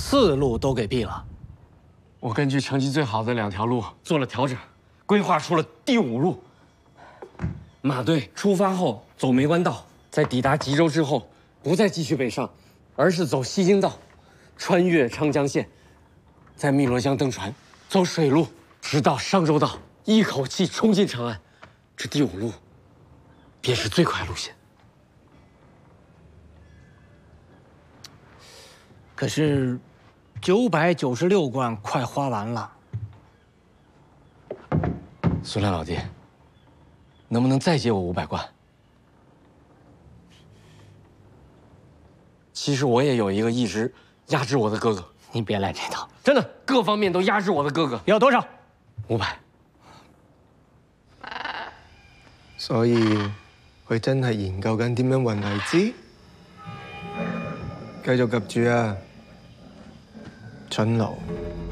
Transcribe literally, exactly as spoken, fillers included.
四路都给毙了。 我根据成绩最好的两条路做了调整，规划出了第五路。马队出发后走梅关道，在抵达吉州之后，不再继续北上，而是走西京道，穿越长江县，在汨罗江登船，走水路，直到商州道，一口气冲进长安。这第五路，便是最快路线。 可是，九百九十六贯快花完了。 苏亮老弟，能不能再借我五百贯？其实我也有一个一直压制我的哥哥。 你别来这套， 真的，各方面都压制我的哥哥。 要多少？ 五百。 所以佢真係研究緊點樣運荔枝，繼續及住啊，蠢奴。